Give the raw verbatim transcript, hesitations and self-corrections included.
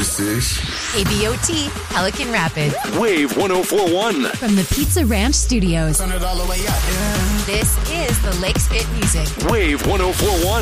This is K B O T, Pelican Rapids. Wave one oh four one. From the Pizza Ranch Studios. turn it all the way up. This is the Lakes Hit Music. Wave one oh four one.